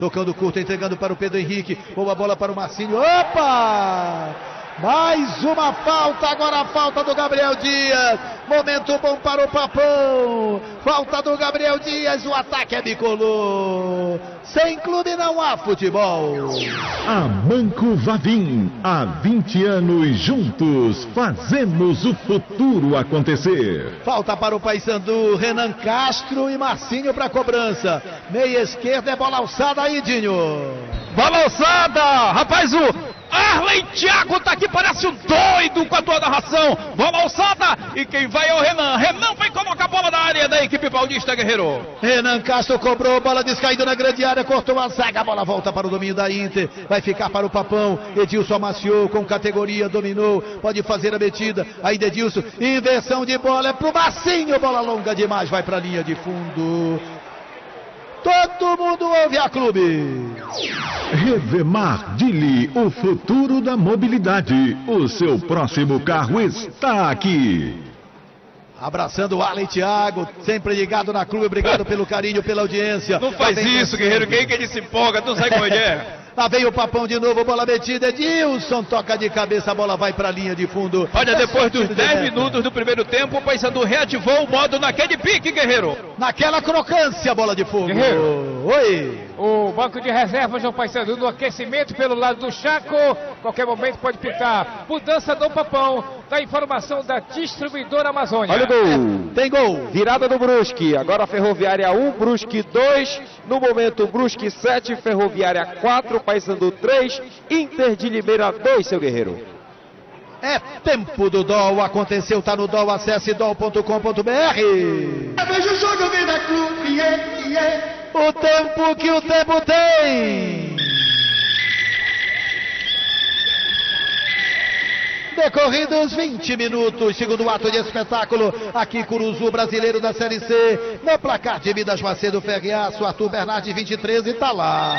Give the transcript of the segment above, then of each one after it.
Tocando curto, entregando para o Pedro Henrique. Boa bola para o Marcinho. Opa! Mais uma falta, agora a falta do Gabriel Dias. Momento bom para o Papão. Falta do Gabriel Dias, o ataque é bicolor. Sem clube não há futebol. A Banco Vavim, há 20 anos juntos, fazemos o futuro acontecer. Falta para o Paysandu, Renan Castro e Marcinho para a cobrança. Meia esquerda é bola alçada aí, Dinho. Bola alçada, rapaz, o Arlen Thiago tá aqui, parece um doido com a tua narração. Bola alçada e quem vai é o Renan. Renan vai colocar a bola na área da equipe paulista, Guerreiro. Renan Castro cobrou, bola descaída na grande área, cortou a zaga, a bola volta para o domínio da Inter. Vai ficar para o Papão. Edilson amaciou com categoria, dominou, pode fazer a metida. Ainda Edilson, inversão de bola, é pro Marcinho, bola longa demais, vai para a linha de fundo. Todo mundo ouve a clube. Revemar Dili, o futuro da mobilidade. O seu próximo carro está aqui. Abraçando o Arlen Thiago, sempre ligado na clube, obrigado pelo carinho, pela audiência. Não faz isso, Guerreiro, quem que ele se empolga, tu sabe como ele é. Lá vem o Papão de novo, bola metida, Edilson toca de cabeça, a bola vai para a linha de fundo. Olha, depois dos 10 minutos do primeiro tempo, o Paysandu reativou o modo naquele pique, Guerreiro. Naquela crocância, bola de fogo. Guerreiro. Oi. O banco de reservas do Paysandu no aquecimento pelo lado do Chaco. Qualquer momento pode pitar. Mudança do Papão. Da informação da distribuidora Amazônia. Olha o gol. Tem gol. Virada do Brusque. Agora Ferroviária 1, Brusque 2. No momento, Brusque 7, Ferroviária 4, Paysandu 3, Inter de Limeira 2, seu Guerreiro. É tempo do DOL, aconteceu, tá no DOL, acesse dol.com.br. Veja o jogo, vem da clube, O tempo que o tempo tem. Decorridos 20 minutos, segundo ato de espetáculo, aqui Curuzu, brasileiro da Série C, no placar de Vidas Macedo Ferreaço, Arthur Bernardi 23 e tá lá.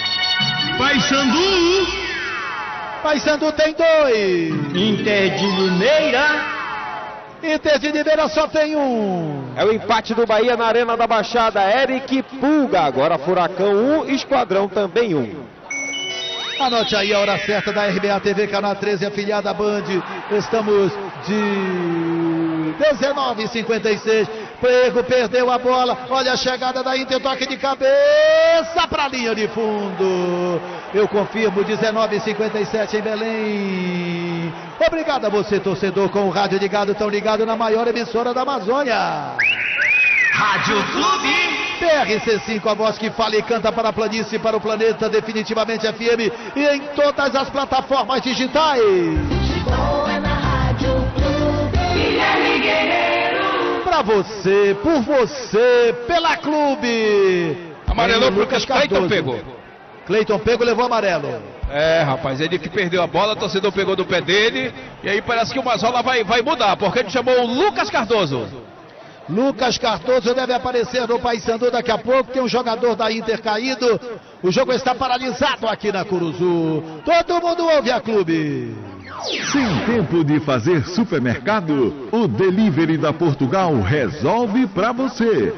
Paysandu tem 2. Inter de Limeira. Inter de Limeira só tem 1. É o empate do Bahia na Arena da Baixada, Eric Pulga. Agora Furacão 1, Esquadrão também 1. Anote aí a hora certa da RBA TV, canal 13, afiliada à Band. Estamos de 19h56. Prego perdeu a bola. Olha a chegada da Inter, toque de cabeça para a linha de fundo. Eu confirmo, 19h57 em Belém. Obrigado a você, torcedor, com o rádio ligado, tão ligado na maior emissora da Amazônia. Rádio Clube. PRC5, a voz que fala e canta para a planície, para o planeta, definitivamente FM e em todas as plataformas digitais. Futebol é na Rádio Clube. Guilherme Guerreiro. Para você, por você, pela clube. Amarelou pro Cleiton Pego. Cleiton Pego levou amarelo. É, rapaz, ele que perdeu a bola, o torcedor pegou do pé dele. E aí parece que o Mazola vai mudar, porque ele chamou o Lucas Cardoso. Lucas Cardoso deve aparecer no Paysandu daqui a pouco. Tem um jogador da Inter caído. O jogo está paralisado aqui na Curuzu. Todo mundo ouve a clube. Sem tempo de fazer supermercado, o Delivery da Portugal resolve pra você.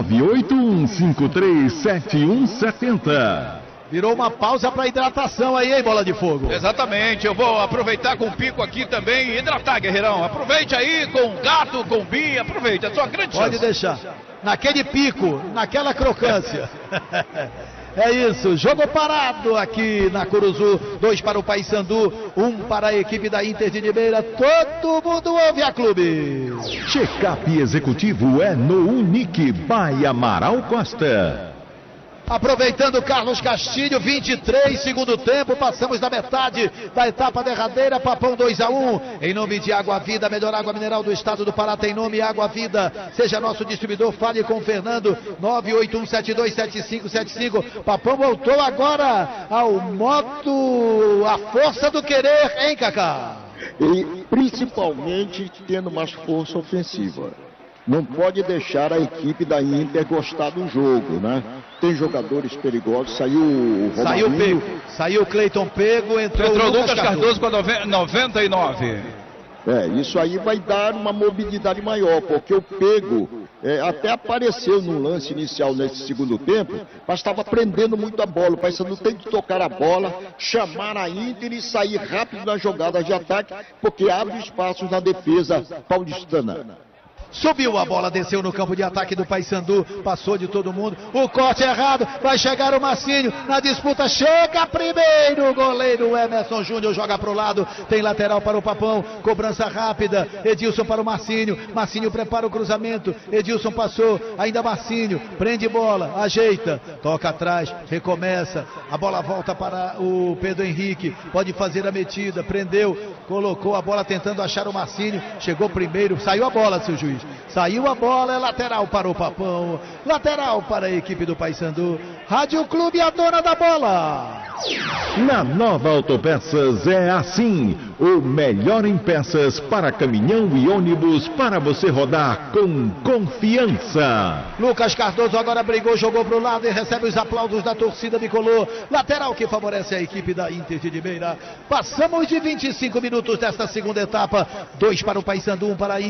981537170. Virou uma pausa para hidratação aí, hein, bola de fogo? Exatamente, eu vou aproveitar com o pico aqui também e hidratar, Guerreirão. Aproveite aí com gato, com binha, aproveite, é a sua grande chance. Pode deixar. Naquele pico, naquela crocância. É isso, jogo parado aqui na Curuzu. 2 para o Paysandu, 1 para a equipe da Inter de Limeira. Todo mundo ouve a clube. Check-up executivo é no Unique by Amaral Costa. Aproveitando Carlos Castilho, 23, segundo tempo, passamos da metade da etapa derradeira. Papão 2-1, em nome de Água Vida, melhor água mineral do estado do Pará, tem nome Água Vida. Seja nosso distribuidor, fale com o Fernando, 981727575. Papão voltou agora ao modo, a força do querer, hein, Cacá? E principalmente tendo mais força ofensiva. Não pode deixar a equipe da Inter gostar do jogo, né? Tem jogadores perigosos, saiu o Romarinho. Saiu o Cleiton Pego, entrou o Lucas Cardoso com a 99. Isso aí vai dar uma mobilidade maior, porque o Pego Até apareceu no lance inicial nesse segundo tempo, mas estava prendendo muito a bola. O Paysandu tem que tocar a bola, chamar a Inter e sair rápido nas jogadas de ataque, porque abre espaços na defesa paulistana. Subiu a bola, desceu no campo de ataque do Paysandu, passou de todo mundo, o corte errado, vai chegar o Marcinho, na disputa chega primeiro, o goleiro Emerson Júnior joga para o lado, tem lateral para o Papão, cobrança rápida, Edilson para o Marcinho, Marcinho prepara o cruzamento, Edilson passou, ainda Marcinho, prende bola, ajeita, toca atrás, recomeça, a bola volta para o Pedro Henrique, pode fazer a metida, prendeu, colocou a bola tentando achar o Marcinho, chegou primeiro, saiu a bola, seu juiz. Saiu a bola, é lateral para o Papão, lateral para a equipe do Paysandu. Rádio Clube, a dona da bola. Na Nova Autopeças é assim, o melhor em peças para caminhão e ônibus para você rodar com confiança. Lucas Cardoso agora brigou, jogou para o lado e recebe os aplausos da torcida bicolor. Lateral que favorece a equipe da Inter de Limeira. Passamos de 25 minutos desta segunda etapa. 2 para o Paysandu, 1 para a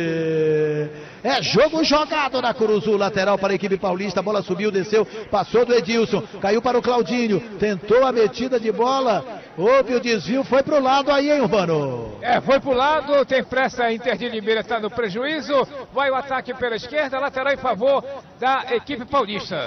Inter. É jogo jogado na Curuzu, lateral para a equipe paulista. A bola subiu, desceu, passou do Edilson, caiu para o Claudinho, tentou a metida de bola, houve o desvio, foi para o lado aí, hein, Urbano? Foi para o lado, tem pressa, a Inter de Limeira está no prejuízo, vai o ataque pela esquerda, lateral em favor da equipe paulista.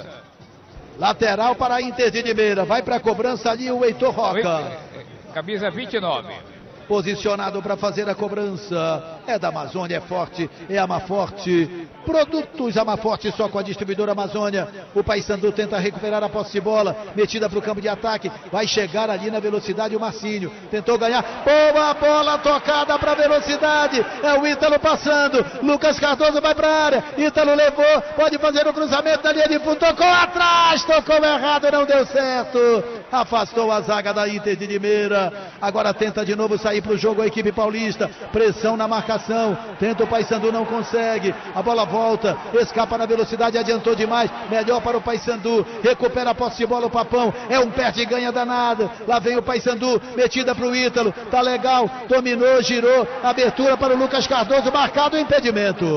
Lateral para a Inter de Limeira, vai para a cobrança ali o Heitor Roca. Camisa 29. Posicionado para fazer a cobrança, é da Amazônia, é forte, é Amaforte, produtos Amaforte só com a distribuidora Amazônia. O Paysandu tenta recuperar a posse de bola, metida para o campo de ataque, vai chegar ali na velocidade o Marcinho, tentou ganhar, boa bola tocada para velocidade, é o Ítalo passando, Lucas Cardoso vai para a área, Ítalo levou, pode fazer o cruzamento da linha de fundo, tocou atrás, tocou errado, não deu certo, afastou a zaga da Inter de Limeira, agora tenta de novo sair para o jogo a equipe paulista, pressão na marcação, tenta o Paysandu, não consegue, a bola volta, escapa na velocidade, adiantou demais, melhor para o Paysandu, recupera a posse de bola o Papão, é um perde e ganha danado, lá vem o Paysandu, metida para o Ítalo, tá legal, dominou, girou, abertura para o Lucas Cardoso, marcado o impedimento.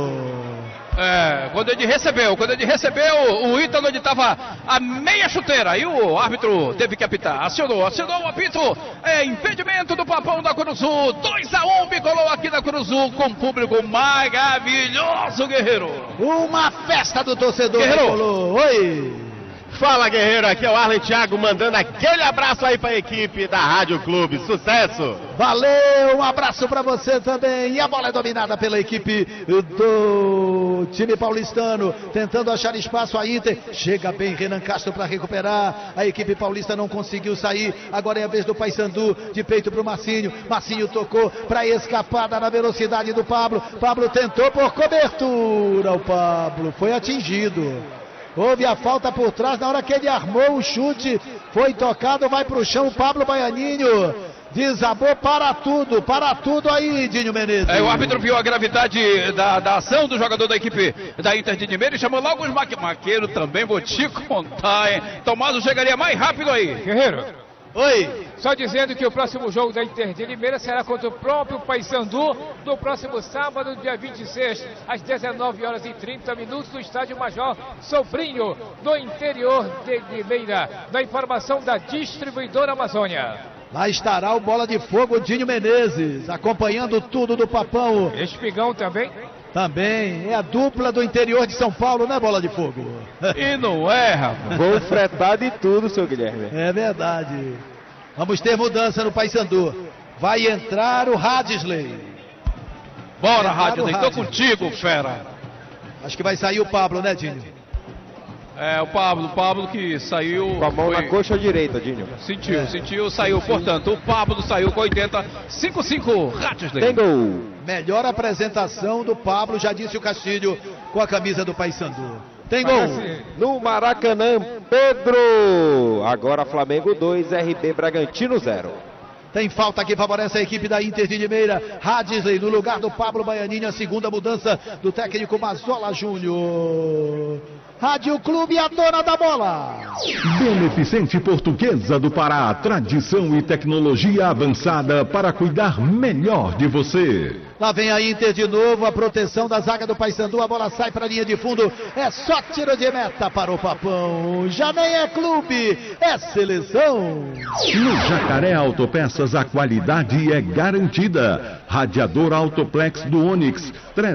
Quando ele recebeu, o Ítalo ele estava a meia chuteira e o árbitro teve que apitar, acionou o apito, impedimento do Papão da Curuzu, 2-1, bicolou aqui da Curuzu com um público maravilhoso, Guerreiro. Uma festa do torcedor, Guerreiro. Oi! Fala, Guerreiro, aqui é o Arlen Thiago mandando aquele abraço aí para a equipe da Rádio Clube, sucesso! Valeu, um abraço para você também, e a bola é dominada pela equipe do time paulistano, tentando achar espaço a Inter, chega bem Renan Castro para recuperar, a equipe paulista não conseguiu sair, agora é a vez do Paysandu, de peito para o Marcinho, Marcinho tocou para escapada na velocidade do Pablo, Pablo tentou por cobertura, o Pablo foi atingido. Houve a falta por trás, na hora que ele armou o chute, foi tocado, vai para o chão o Pablo Baianinho, desabou para tudo aí, Dinho Menezes. O árbitro viu a gravidade da ação do jogador da equipe da Inter de Limeira e chamou logo os maqueiros também, vou te contar, hein. Tomás chegaria mais rápido aí. Guerreiro. Oi. Só dizendo que o próximo jogo da Inter de Limeira será contra o próprio Paysandu no próximo sábado, dia 26, às 19h30, no estádio Major Sobrinho, no interior de Limeira. Na informação da distribuidora Amazônia. Lá estará o bola de fogo Dinho Menezes, acompanhando tudo do Papão. Espigão também. Também, é a dupla do interior de São Paulo, né, Bola de Fogo? E não é, rapaz. Gol fretado e tudo, seu Guilherme. É verdade. Vamos ter mudança no Paysandu. Vai entrar o Hadisley. Bora, Hadisley, tô contigo, fera. Acho que vai sair o Pablo, né, Dinho? O Pablo que saiu... Com a mão na coxa direita, Dinho. Sentiu, saiu. Portanto, o Pablo saiu com 80, 5-5, Hadisley. Tem gol. Melhor apresentação do Pablo, já disse o Castilho, com a camisa do Paysandu. Tem gol. No Maracanã, Pedro. Agora Flamengo 2, RB Bragantino 0. Tem falta que favorece a equipe da Inter de Limeira. Hadisley no lugar do Pablo Baianinho, a segunda mudança do técnico Mazola Júnior. Rádio Clube, a dona da bola. Beneficente Portuguesa do Pará, tradição e tecnologia avançada para cuidar melhor de você. Lá vem a Inter de novo, a proteção da zaga do Paysandu, a bola sai para a linha de fundo, é só tiro de meta para o Papão. Já nem é clube, é seleção. No Jacaré Autopeças a qualidade é garantida. Radiador Autoplex do Onix,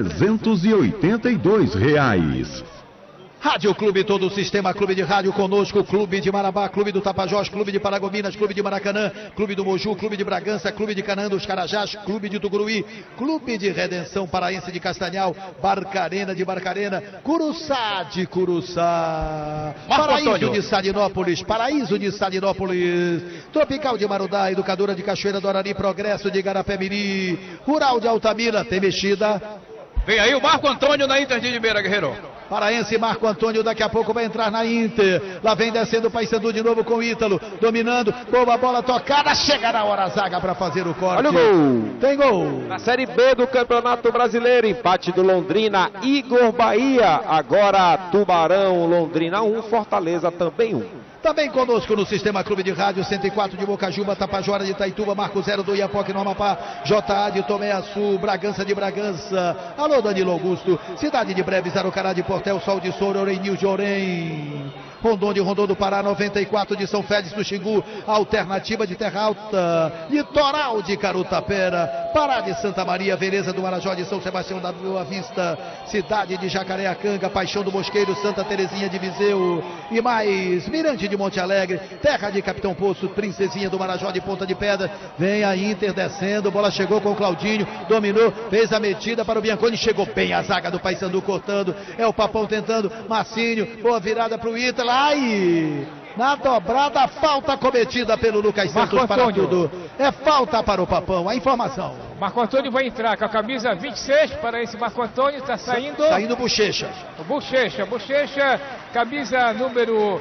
R$382. Rádio Clube, todo o sistema Clube de Rádio conosco, Clube de Marabá, Clube do Tapajós, Clube de Paragominas, Clube de Maracanã, Clube do Moju, Clube de Bragança, Clube de Canaã dos Carajás, Clube de Tucuruí, Clube de Redenção Paraense de Castanhal, Barcarena de Barcarena, Curuçá de Curuçá, Paraíso de Salinópolis, Paraíso de Salinópolis, Tropical de Marudá, Educadora de Cachoeira do Arari, Progresso de Igarapé-Miri, Rural de Altamira, tem mexida. Vem aí o Marco Antônio na Inter de Limeira, Guerreiro. Paraense, Marco Antônio daqui a pouco vai entrar na Inter. Lá vem descendo o Paysandu de novo com o Ítalo, dominando, boa bola tocada, chega na hora a zaga para fazer o corte. Olha o gol. Tem gol. Na Série B do Campeonato Brasileiro, empate do Londrina, Igor Bahia. Agora Tubarão, Londrina 1, Fortaleza também 1. Também conosco no Sistema Clube de Rádio, 104 de Bocajuba, Tapajora de Itaituba, Marco 0 do Iapoque no Amapá, JA de Tomé Açu, Bragança de Bragança, alô Danilo Augusto, Cidade de Breves, Arocará de Portel, Sol de Souro, Orenil de Orem, Rondon de Rondon do Pará, 94 de São Félix do Xingu, Alternativa de Terra Alta, Litoral de Carutapera, Pará de Santa Maria, Veneza do Marajó de São Sebastião da Boa Vista, Cidade de Jacareacanga, Paixão do Mosqueiro, Santa Terezinha de Viseu e mais, Mirante de Monte Alegre, terra de Capitão Poço, Princesinha do Marajó de Ponta de Pedra, vem a Inter descendo, bola chegou com o Claudinho, dominou, fez a metida para o Bianconi, chegou bem a zaga do Paysandu cortando, é o Papão tentando, Marcinho, boa virada para o Ítalo, ai! Na dobrada, falta cometida pelo Lucas Santos para tudo. É falta para o Papão, a informação. Marco Antônio vai entrar com a camisa 26 para esse Marco Antônio, está saindo. Saindo Bochecha. Bochecha, camisa número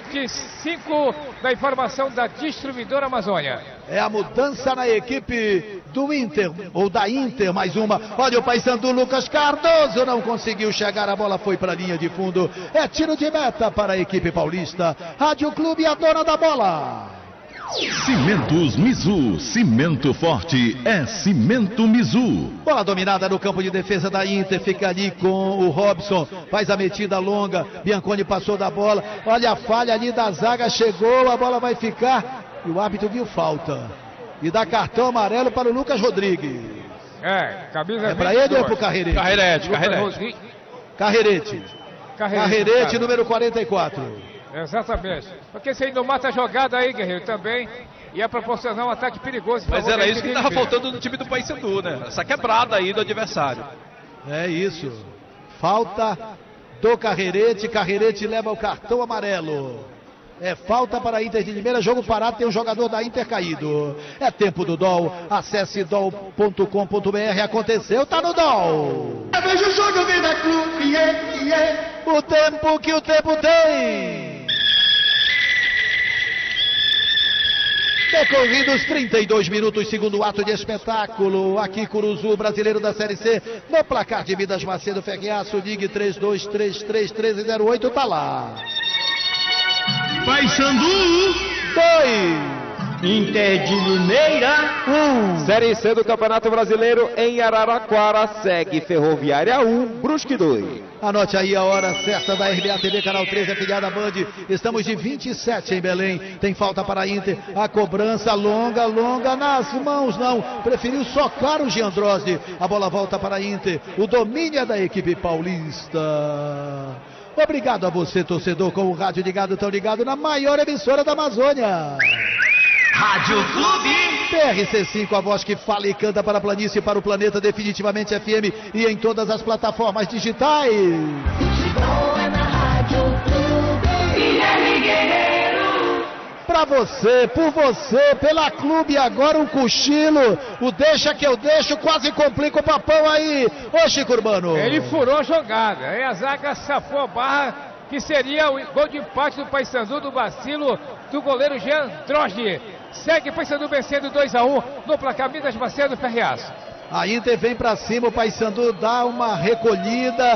25 da informação da distribuidora Amazônia. É a mudança na equipe do Inter, ou da Inter, mais uma. Olha o Paysandu, Lucas Cardoso não conseguiu chegar, a bola foi para a linha de fundo. É tiro de meta para a equipe paulista. Rádio Clube, a dona da bola. Cimentos Mizu, cimento forte é Cimento Mizu. Bola dominada no campo de defesa da Inter, fica ali com o Robson, faz a metida longa, Bianconi passou da bola, olha a falha ali da zaga, chegou, a bola vai ficar, e o árbitro viu falta, e dá cartão amarelo para o Lucas Rodrigues. Camisa é para ele ou para o Carrerete? Carrerete, número 44. Exatamente. Porque se ele não mata a jogada aí, Guerreiro, também ia proporcionar um ataque perigoso. Mas era isso que estava faltando no time do Paysandu, né? Essa quebrada aí do adversário. É isso. Falta do Carrerete leva o cartão amarelo. É falta para a Inter de Limeira, jogo parado, tem um jogador da Inter caído. É tempo do DOL, acesse dol.com.br, aconteceu, tá no DOL. Veja o jogo, vem da Clube, O tempo que o tempo tem. Decorridos 32 minutos, segundo ato de espetáculo. Aqui Curuzu, brasileiro da Série C, no placar de Vidas Macedo Ferguiaço, ligue 32331308, tá lá. Paysandu 2, Inter de Limeira 1. Série C do Campeonato Brasileiro em Araraquara, segue Ferroviária 1, Brusque 2. Anote aí a hora certa da RBA TV, canal 13, afiliada Band. Estamos de 27 em Belém. Tem falta para a Inter. A cobrança longa nas mãos, não. Preferiu socar o Giandrossi. A bola volta para a Inter. O domínio é da equipe paulista. Obrigado a você, torcedor, com o rádio ligado, tão ligado na maior emissora da Amazônia. Rádio Clube PRC5, a voz que fala e canta para a planície e para o planeta, definitivamente FM e em todas as plataformas digitais. Futebol é na Rádio Clube. Guilherme Guerreiro. Pra você, por você, pela Clube, agora um cochilo. O deixa que eu deixo, quase complica o Papão aí. Ô Chico Urbano. Ele furou a jogada, aí a zaga safou a barra, que seria o gol de empate do Paysandu, do vacilo do goleiro Jean Drosdi. Segue o Paysandu vencendo 2-1 no placar Vidas Macedo Ferreaço. A Inter vem pra cima, o Paysandu dá uma recolhida.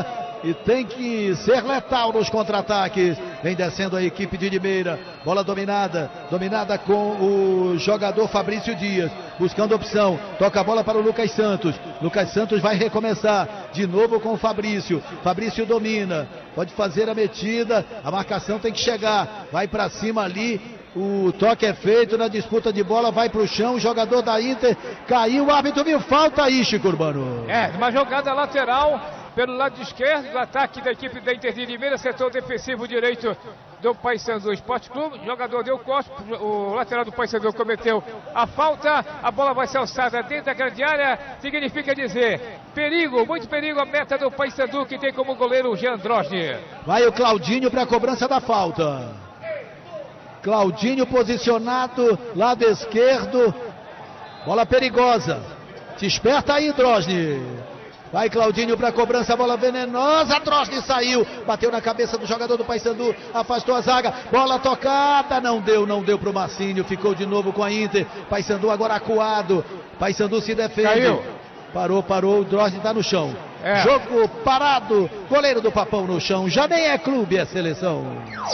e tem que ser letal nos contra-ataques. Vem descendo a equipe de Limeira. Bola dominada com o jogador Fabrício Dias, buscando opção. Toca a bola para o Lucas Santos. Lucas Santos vai recomeçar de novo com o Fabrício. Fabrício domina, pode fazer a metida. A marcação tem que chegar. Vai para cima ali. O toque é feito na disputa de bola, vai para o chão, o jogador da Inter caiu, o árbitro viu falta aí, Chico Urbano. Uma jogada lateral pelo lado esquerdo do ataque da equipe da Inter de Limeira, setor defensivo direito do Paysandu Esporte Clube. O jogador deu corte, o lateral do Paysandu cometeu a falta, a bola vai ser alçada dentro da grande área, significa dizer perigo, muito perigo a meta do Paysandu, que tem como goleiro o Jean Drosny. Vai o Claudinho para a cobrança da falta. Claudinho posicionado, lado esquerdo, bola perigosa, se esperta aí, Drosny. Vai Claudinho para a cobrança, bola venenosa, Drosny saiu, bateu na cabeça do jogador do Paysandu, afastou a zaga, bola tocada, não deu para o Marcinho, ficou de novo com a Inter. Paysandu agora acuado, Paysandu se defende. Caiu. Parou, o Drosny está no chão. Jogo parado, goleiro do Papão no chão, já nem é clube, é seleção.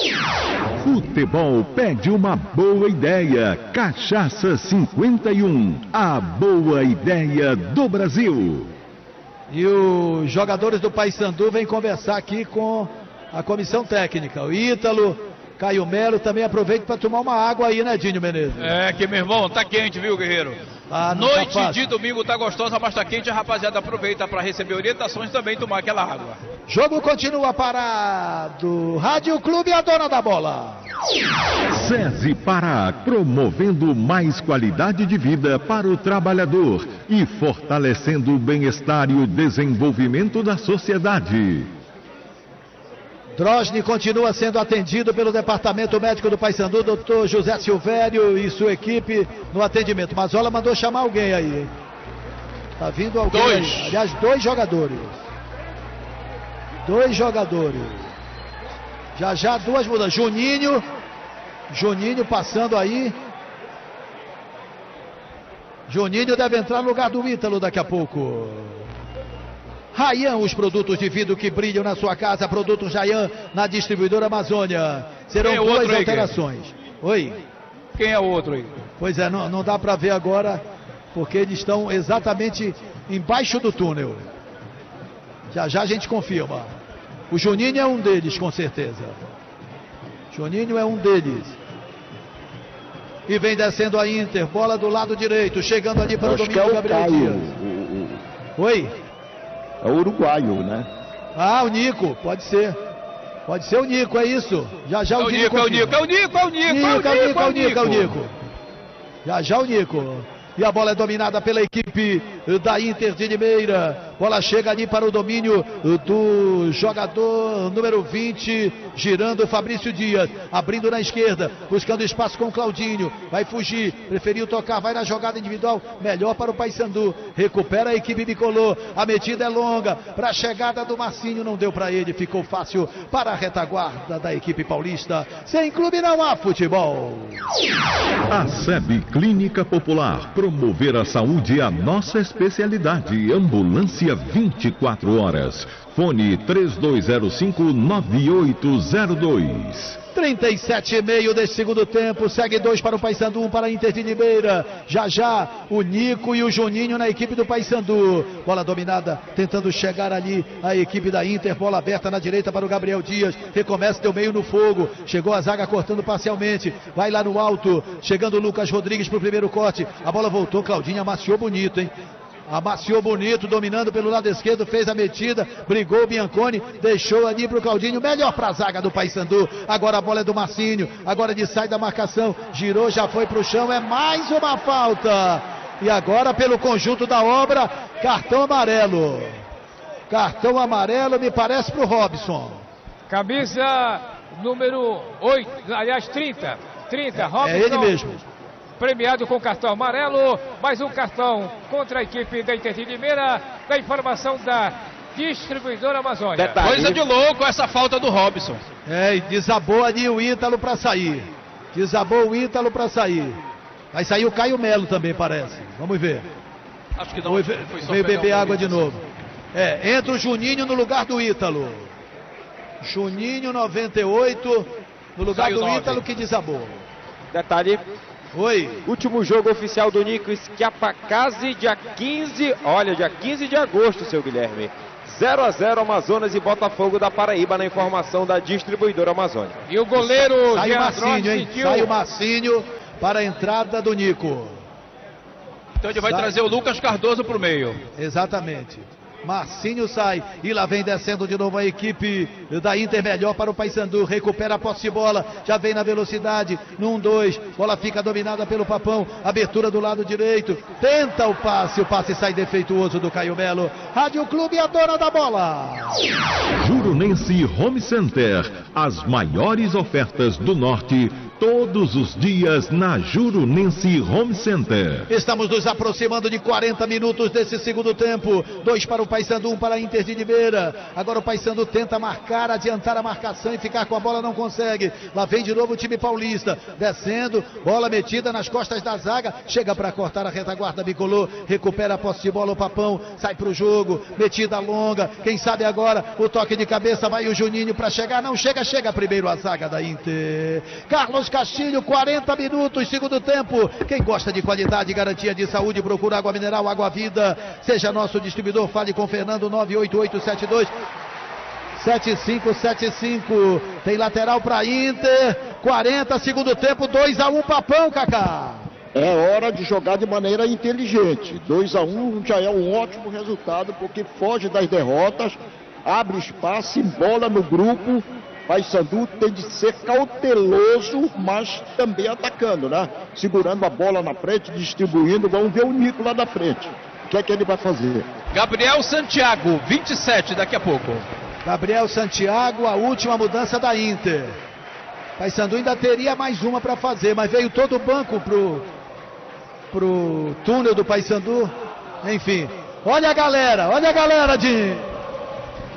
Futebol pede uma boa ideia. Cachaça 51, a boa ideia do Brasil. E os jogadores do Paysandu vêm conversar aqui com a comissão técnica. O Ítalo, Caio Melo, também aproveita para tomar uma água aí, né, Dinho Menezes? Que meu irmão, tá quente, viu, guerreiro? Noite de domingo tá gostosa, mas tá quente, a rapaziada aproveita para receber orientações e também tomar aquela água. Jogo continua parado. Rádio Clube, a dona da bola. SESI Pará, promovendo mais qualidade de vida para o trabalhador e fortalecendo o bem-estar e o desenvolvimento da sociedade. Drosny continua sendo atendido pelo departamento médico do Paysandu, doutor José Silvério e sua equipe no atendimento. Mazola mandou chamar alguém aí, hein? Tá vindo alguém aí. Aliás, dois jogadores. Já duas mudanças. Juninho passando aí. Juninho deve entrar no lugar do Ítalo daqui a pouco. Rayan, os produtos de vidro que brilham na sua casa. Produtos Rayan na distribuidora Amazônia. Serão duas alterações. Oi? Quem é o outro aí? Pois é, não dá para ver agora, porque eles estão exatamente embaixo do túnel. Já a gente confirma. O Juninho é um deles, com certeza. Juninho é um deles. E vem descendo a Inter, bola do lado direito, chegando ali para o domínio do Gabriel Dias. Oi? É o uruguaio, né? O Nico, pode ser. Pode ser o Nico, é isso. Já o Nico. É o Nico. Já o Nico. E a bola é dominada pela equipe da Inter de Limeira. Bola chega ali para o domínio do jogador número 20, girando Fabrício Dias, abrindo na esquerda, buscando espaço com o Claudinho. Vai fugir, preferiu tocar, vai na jogada individual, melhor para o Paysandu. Recupera a equipe bicolor, a metida é longa, para a chegada do Marcinho, não deu para ele, ficou fácil para a retaguarda da equipe paulista. Sem clube não há futebol. A SEB Clínica Popular, promover a saúde é a nossa especialidade. Ambulância 24 horas. Fone 3205-9802. 37,5 desse segundo tempo. Segue 2 para o Paysandu, 1 para a Inter de Limeira. Já o Nico e o Juninho na equipe do Paysandu. Bola dominada, tentando chegar ali a equipe da Inter. Bola aberta na direita para o Gabriel Dias. Recomeça, deu meio no fogo. Chegou a zaga cortando parcialmente. Vai lá no alto. Chegando o Lucas Rodrigues para o primeiro corte. A bola voltou. Claudinho amaciou bonito, hein? Amaciou bonito, dominando pelo lado esquerdo, fez a metida, brigou o Bianconi, deixou ali para o Claudinho, melhor para a zaga do Paysandu. Agora a bola é do Marcinho, agora ele sai da marcação, girou, já foi para o chão, é mais uma falta. E agora pelo conjunto da obra, cartão amarelo. Cartão amarelo, me parece, para o Robson. Camisa número 8, aliás 30, Robson. É ele mesmo. Premiado com cartão amarelo, mais um cartão contra a equipe da Inter de Limeira, da informação da distribuidora Amazônia. Coisa de louco essa falta do Robson. E desabou ali o Ítalo para sair. Vai sair o Caio Melo também, parece. Vamos ver. Acho que não. Veio beber água de novo. Entra o Juninho no lugar do Ítalo. Juninho, 98, no lugar do Ítalo, que desabou. Detalhe. Oi. Último jogo oficial do Nico Schiapacazzi, dia 15, olha, dia 15 de agosto, seu Guilherme. 0-0 Amazonas e Botafogo da Paraíba, na informação da distribuidora Amazônia. E o goleiro sai o Marcinho, hein? Sai o Marcinho para a entrada do Nico. Então ele vai trazer o Lucas Cardoso para o meio. Exatamente. Marcinho sai e lá vem descendo de novo a equipe da Inter, melhor para o Paysandu, recupera a posse de bola, já vem na velocidade, no 1-2, bola fica dominada pelo Papão, abertura do lado direito, tenta o passe sai defeituoso do Caio Melo. Rádio Clube, a dona da bola. Jurunense Home Center, as maiores ofertas do Norte, todos os dias na Jurunense Home Center. Estamos nos aproximando de 40 minutos desse segundo tempo. 2 para o Paysandu, 1 para a Inter de Limeira. Agora o Paysandu tenta marcar, adiantar a marcação e ficar com a bola, não consegue. Lá vem de novo o time paulista, descendo, bola metida nas costas da zaga, chega para cortar a retaguarda, bicolor, recupera a posse de bola, o Papão sai para o jogo, metida longa, quem sabe agora o toque de cabeça, vai o Juninho para chegar, não chega primeiro a zaga da Inter. Carlos Castilho, 40 minutos, segundo tempo. Quem gosta de qualidade e garantia de saúde, procura água mineral, água vida. Seja nosso distribuidor, fale com Fernando, 98872-7575. Tem lateral para Inter, 40, segundo tempo, 2-1, Papão, Cacá. É hora de jogar de maneira inteligente. 2-1 já é um ótimo resultado, porque foge das derrotas, abre espaço, embola no grupo. Paysandu tem de ser cauteloso, mas também atacando, né? Segurando a bola na frente, distribuindo. Vamos ver o Nico lá da frente. O que é que ele vai fazer? Gabriel Santiago, 27, daqui a pouco. Gabriel Santiago, a última mudança da Inter. Paysandu ainda teria mais uma para fazer, mas veio todo o banco pro túnel do Paysandu. Enfim, olha a galera, Dinho.